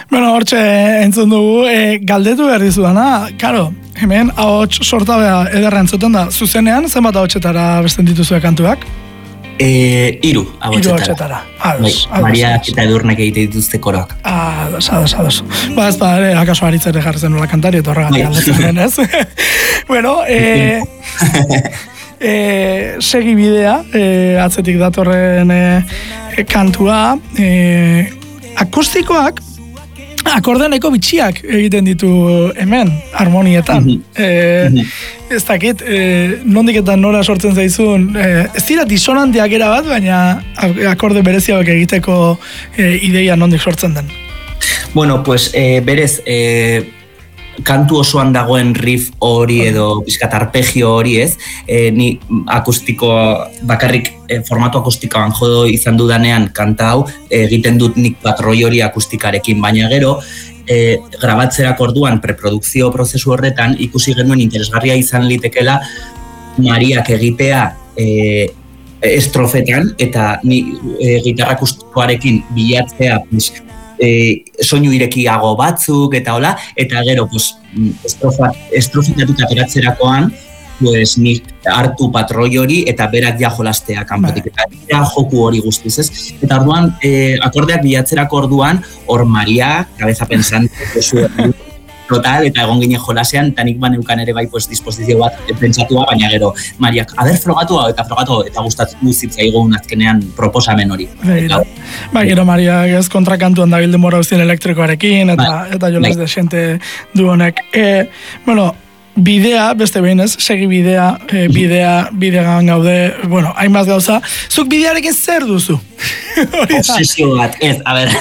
Bueno, hortxe entzun dugu, galdetu behar dizudana, karo, hemen ahots sortabea ederra entzuten da, zuzenean, zenbat ahotsetara besten dituzue kantuak? 3 ahotsetara. Maria eta Edurnek egite dituzte koroak. Ados. Ba, ez da, akaso aritzere jartzen nola kantari, eta horregatik galdetzen den, ez? Bueno, segi bidea, atzetik datorren kantua, akustikoak, akorde nahiko bitxiak egiten ditu hemen, harmonietan. Ez dakit, nondik eta nora sortzen zaizun, ez dira disonanteak erabat, baina akorde bereziak egiteko ideia nondik sortzen den. Bueno, pues berez, kantu osoan dagoen riff hori edo pizkat arpegio hori, ez? Ni akustiko bakarrik formatu akustikoan jodo izan dudanean kanta hau egiten dut nik patroi hori akustikarekin, baina gero grabatzerak orduan preprodukzio prozesu horretan ikusi genuen interesgarria izan litekela Mariak egitea estrofetan eta ni gitarra akustikoarekin bilatzea soinu irekiago batzuk eta hola, eta gero pues, estrofitatuta ateratzerakoan pues, nik hartu patroi hori eta berak ja jolastea kanpotik eta joku hori guztiz, ez? Eta orduan, akordeak bilatzerako orduan, hor Maria, cabeza pensante, total, eta egon gine jolasean, eta nik baneukan ere bai pues, dispozizio bat pentsatua, baina gero Mariak, frogatu eta gustatu zitzaigun azkenean proposamen hori. Ba, gero Maria ez kontrakantuan dabil denbora guztien elektrikoarekin, eta jolas de xente du honek. Bueno, bidea, beste behin ez, segi bidean gaude, bueno, hainbat gauza, zuk bidearekin zer duzu? Obsesio bat, ez, a ber,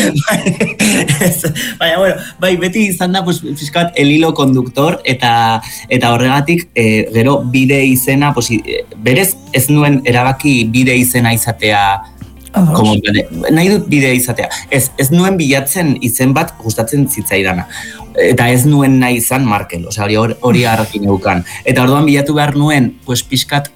baina, bueno, bai, beti izan da, pues, fiskat, el hilo conductor, eta horregatik, gero, bide izena, pues, berez, ez nuen erabaki bide izena izatea, nahi dut bide izatea, ez nuen bilatzen izen bat gustatzen zitzaidana. Eta ez nuen nahi izan Markel, hori arrakin eukan. Eta orduan bilatu behar nuen, pues pixkat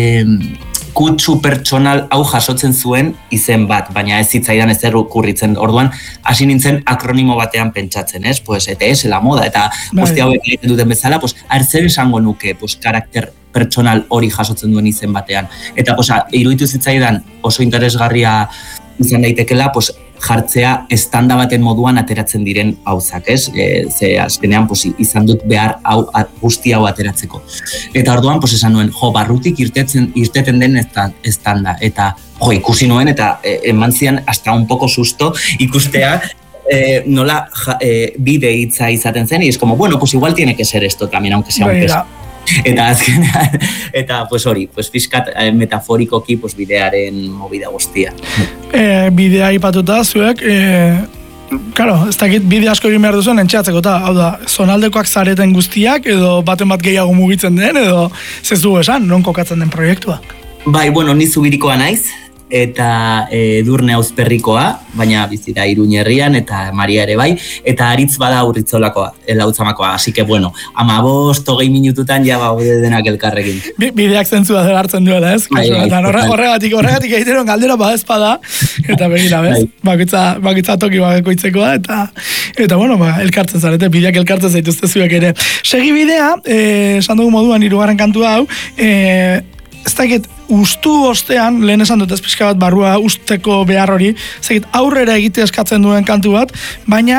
kutsu pertsonal hau jasotzen zuen izen bat, baina ez zitzaidan ez kurritzen. Orduan, hasi nintzen akronimo batean pentsatzen, ez? Pues ETS, la moda, eta guzti hauek egiten duten bezala, pues zer esango nuke, pues karakter pertsonal hori jasotzen duen izen batean. Eta pues iruditu zitzaidan oso interesgarria izan daitekela, pues jartzea estanda baten moduan ateratzen diren gauzak, ez? Ze azkenean pues, izan dut behar guzti hau ateratzeko. Eta orduan pues, esan nuen, barrutik irteten den estanda. Eta ikusi nuen eta eman zian hasta un poco susto ikustea nola bide hitza izaten zen, y es como, bueno, pues igual tiene que ser esto también, aunque sea un peso. Eta azkenean, eta pues hori, pues fiskat metaforikoki pues bidearen movida guztia. Bidea ipatuta zuek, claro, ez dakit bide asko egin behar duzuen entxeatzeko, hau da, zonaldekoak zareten guztiak, edo baten bat gehiago mugitzen den, edo zezu esan, non kokatzen den proiektua? Bai, bueno, ni Zubirikoa naiz, eta Edurne Auzperrikoa, baina bizita Iruña herrian, eta Maria ere bai, eta Aritz bada Urritzolakoa, Lautzamakoa, así que bueno, 15-20 minututan ja baude denak elkarrekin. Bideak zentzua dela hartzen duela, ez? Horregatik egiteron galdera badezpada, eta begira, bez? Bakitza toki bakoitzekoa, eta bueno, elkartzen zarete, bideak elkartzen zaituzte zuek ere. Segi bidea, esan dugu moduan, 3. kantua hau, ez dakit, ustu ostean, lehen esan dut ez pixka bat barrua usteko behar hori, ez dakit, aurrera egite eskatzen duen kantu bat, baina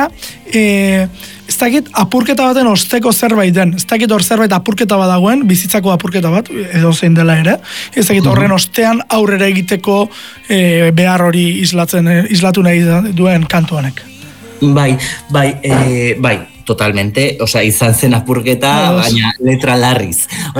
ez dakit, apurketa baten osteko zerbait den, ez dakit hor zerbait apurketa bat dagoen, bizitzako apurketa bat, edo zein dela ere, ez dakit horren ostean aurrera egiteko behar hori islatu nahi duen kantu honek. Bai, totalmente, izan zen apurketa, baina letra larriz.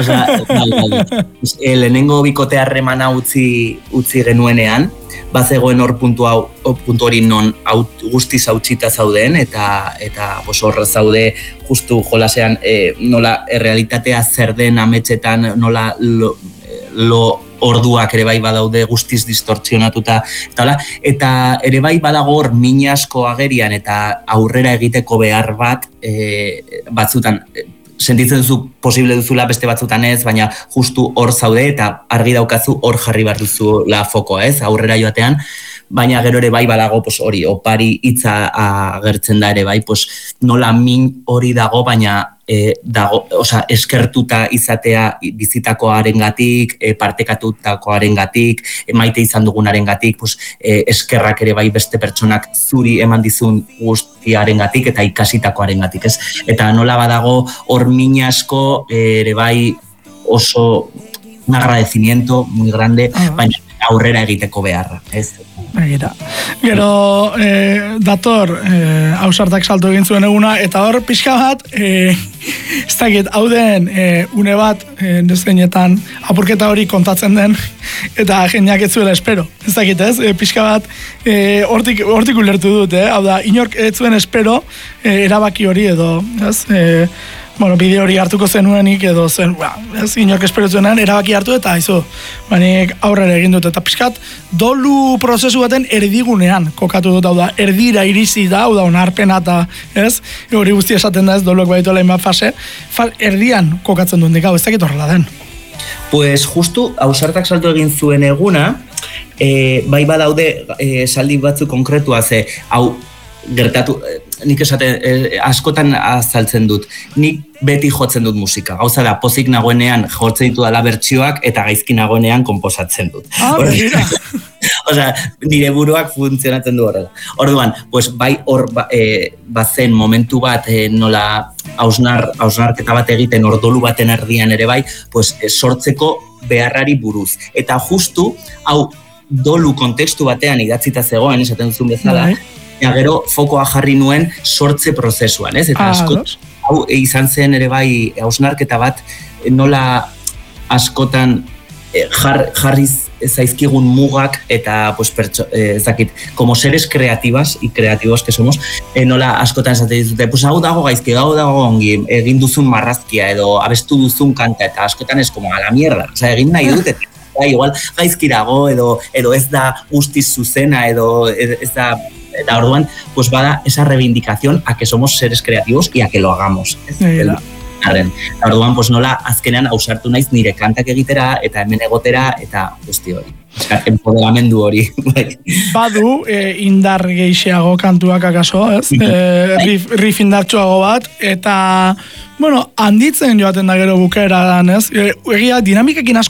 Lehenengo bikote harremana utzi genuenean, bazegoen hor puntu hori non guztiz hautsita zauden, eta hor zaude justu jolasean nola errealitatea zer den ametsetan, nola orduak ere bai badaude guztiz distortzionatuta, eta ere bai badago hor min asko agerian eta aurrera egiteko behar bat batzutan sentitzen duzu posible duzula, beste batzutan ez, baina justu hor zaude eta argi daukazu hor jarri behar duzula fokoa, ez, aurrera joatean, baina gero ere bai badago pues, hori opari hitza agertzen da ere bai, pues, nola min hori dago, baina dago, eskertuta izatea bizitakoarengatik, partekatutakoarengatik, maite izan dugunarengatik, pues, eskerrak ere bai beste pertsonak zuri eman dizun guztiarengatik eta ikasitakoarengatik, ez? Eta nola badago hor min asko ere bai oso un agradecimiento muy grande, baina aurrera egiteko beharra, ez? Egira. Gero dator Ausartak salto egin zuen eguna, eta hor pixka bat ez dakit, hau den une bat nezeinetan apurketa hori kontatzen den eta jendeak ez zuela espero, ez dakit ez, pixka bat hortik ulertu dut, hau da, inork ez zuen espero erabaki hori edo, ez, bideo hori hartuko zenuenik edo zen, ez, inork espero zuenan erabaki hartu eta aizu, banik aurrera egin dut, eta pixkat dolu prozesu baten erdigunean kokatu dut, hau da, erdira irizi da, hau da, onarpena eta, ez, hori guzti esaten da ez, doluak baitu lehen bat fase, erdian kokatzen duen dikau, ez dakit horrela den. Pues justu, Ausartak salto egin zuen eguna, bai badaude esaldi batzu konkretua, ze, hau, gertatu, nik esaten, askotan azaltzen dut, nik beti jotzen dut musika. Gauza da, pozik nagoenean jotzen ditu dala bertsioak eta gaizki nagoenean konposatzen dut. Osea, nire buruak funtzionatzen du horrela. Orduan, pues, bai hor bazen momentu bat nola hausnarketa bat egiten ordolu baten erdian ere bai, pues, sortzeko beharrari buruz. Eta justu, hau dolu kontekstu batean idatzita zegoen, esaten duzun bezala, eta gero fokoa jarri nuen sortze prozesuan, ez? Eta hau izan zen ere bai hausnarketa bat nola askotan jarriz zaizkigun mugak eta pues, ez dakit, como seres creativas y creativos que somos, nola askotan esaten dizute, pues hau dago gaizki, hau dago ongi, egin duzun marrazkia edo abestu duzun kanta eta askotan ez como a la mierda, o sea, egin nahi dut eta igual gaizkirago edo ez da guztiz zuzena edo ez da. Eta orduan, pues bada esa reivindicación a que somos seres creativos y a que lo hagamos. Orduan, pues nola azkenean ausartu naiz nire kantak egitera eta hemen egotera eta guzti hori. Empoderamendu hori. Badu, indar geixiago kantuak akaso, ez? Riff indartsuago bat, eta, bueno, handitzen joaten da gero bukaera dan, ez? Egia, dinamikekin asko